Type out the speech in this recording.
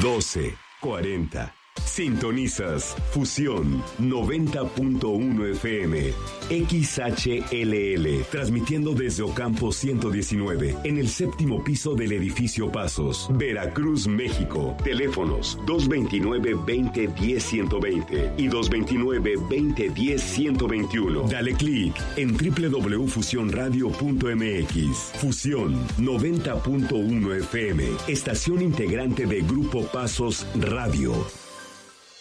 12:40. Sintonizas Fusión 90.1 FM, XHLL, transmitiendo desde Ocampo 119, en el séptimo piso del edificio Pasos, Veracruz, México. Teléfonos 229-2010-120 y 229-2010-121. Dale clic en www.fusionradio.mx. Fusión 90.1 FM, estación integrante de Grupo Pasos Radio.